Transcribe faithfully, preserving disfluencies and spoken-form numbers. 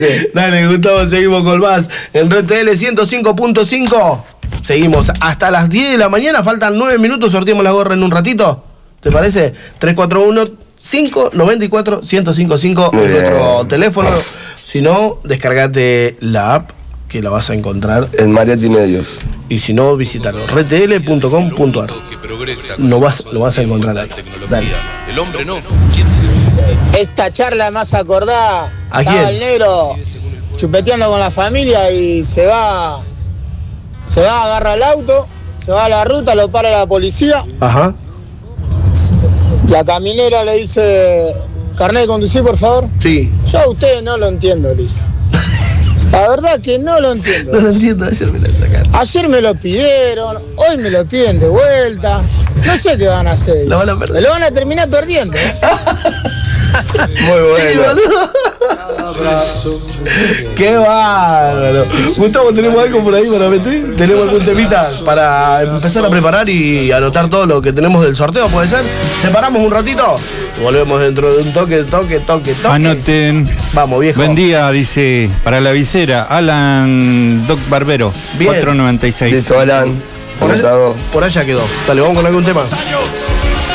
Dale, Gustavo, seguimos con más. En Red T L ciento cinco punto cinco. Seguimos hasta las diez de la mañana. Faltan nueve minutos. Sorteamos la gorra en un ratito. ¿Te parece? tres cuatro uno, cinco nueve cuatro, uno cero cinco cinco en nuestro teléfono. Si no, descargate la app, que la vas a encontrar en Mariachi Medios. Y si no, visítalo, red t l punto com punto a r. Lo vas, lo vas a encontrar ahí. Dale. El hombre no. Esta charla más acordada. ¿A Estaba quién? el negro chupeteando con la familia y se va, se va, agarra el auto, se va a la ruta, lo para la policía. Ajá. La caminera le dice, ¿carnet de conducir, por favor? Sí. Yo a ustedes no lo entiendo, le dice. La verdad que no lo entiendo. No lo entiendo, ayer me la sacaron. Ayer me lo pidieron, hoy me lo piden de vuelta. No sé qué van a hacer. Lo van a perder. Me lo van a terminar perdiendo. ¿eh? Muy bueno. Sí, boludo. Qué bárbaro. Gustavo, ¿tenemos algo por ahí para meter? ¿Tenemos algún temita para empezar a preparar y anotar todo lo que tenemos del sorteo? ¿Puede ser? ¿Separamos un ratito? Volvemos dentro de un toque, toque, toque, toque. Anoten. Vamos, viejo. Buen día, dice, para la visera, Alan Doc Barbero, Bien. cuatro noventa y seis. Listo, Alan. Por allá, por allá quedó. Dale, vamos con algún tema. Años.